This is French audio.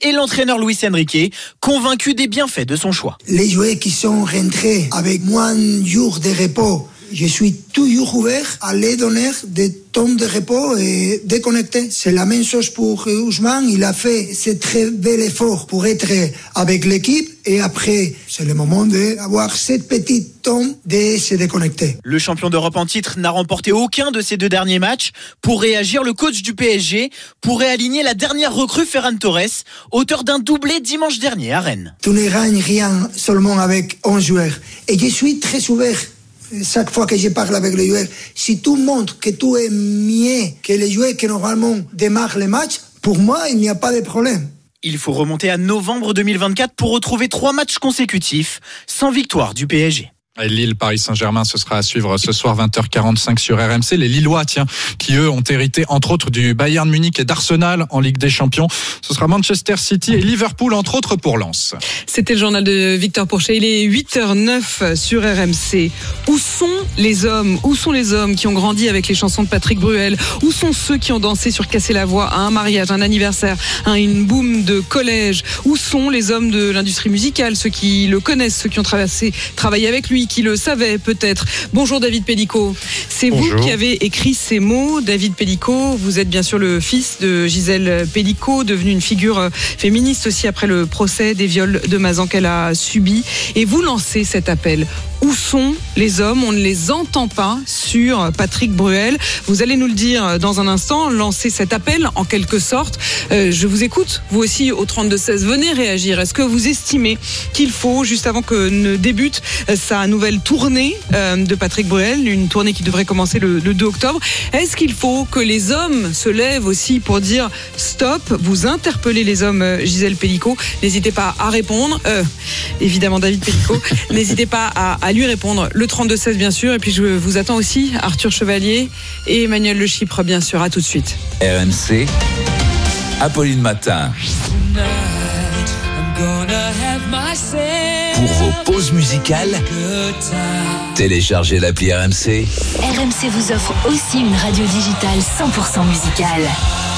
et l'entraîneur Luis Enrique, convaincu des bienfaits de son choix. Les joueurs qui sont rentrés avec moins de jours de repos, je suis toujours ouvert à les donner des temps de repos et déconnecter. C'est la même chose pour Ousmane. Il a fait ce très bel effort pour être avec l'équipe et après, c'est le moment d'avoir cette petite temps de se déconnecter. Le champion d'Europe en titre n'a remporté aucun de ses 2 derniers matchs. Pour réagir, le coach du PSG pourrait aligner la dernière recrue Ferran Torres, auteur d'un doublé dimanche dernier à Rennes. Tu ne gagnes rien seulement avec 11 joueurs. Et je suis très ouvert. Chaque fois que je parle avec les joueurs, si tu montres que tu es mieux que les joueurs qui normalement démarrent les matchs, pour moi, il n'y a pas de problème. Il faut remonter à novembre 2024 pour retrouver 3 matchs consécutifs sans victoire du PSG. Et Lille, Paris Saint-Germain, ce sera à suivre ce soir 20h45 sur RMC. Les Lillois, qui eux ont hérité entre autres du Bayern Munich et d'Arsenal en Ligue des Champions. Ce sera Manchester City et Liverpool entre autres pour Lens. C'était le journal de Victor Pourchet. Il est 8h09 sur RMC. Où sont les hommes qui ont grandi avec les chansons de Patrick Bruel? Où sont ceux qui ont dansé sur Casser la voix à un mariage, un anniversaire, une boum de collège? Où sont les hommes de l'industrie musicale, ceux qui le connaissent, ceux qui ont travaillé avec lui, qui le savait peut-être? Bonjour David Pellico. C'est Bonjour. Vous qui avez écrit ces mots, David Pellico. Vous êtes bien sûr le fils de Gisèle Pellico, devenue une figure féministe aussi après le procès des viols de Mazan qu'elle a subi. Et vous lancez cet appel. Où sont les hommes? On ne les entend pas sur Patrick Bruel. Vous allez nous le dire dans un instant, lancer cet appel en quelque sorte. Je vous écoute, vous aussi au 32-16. Venez réagir. Est-ce que vous estimez qu'il faut, juste avant que ne débute sa nouvelle tournée de Patrick Bruel, une tournée qui devrait commencer le 2 octobre, est-ce qu'il faut que les hommes se lèvent aussi pour dire stop? Vous interpellez les hommes, Gisèle Pellico. N'hésitez pas à répondre. Évidemment, David Pellico. N'hésitez pas à lui répondre. Le 32-16, bien sûr. Et puis, je vous attends aussi, Arthur Chevalier et Emmanuel Le Chypre, bien sûr. À tout de suite. RMC, Apolline Matin. Pour vos pauses musicales, téléchargez l'appli RMC. RMC vous offre aussi une radio digitale 100% musicale.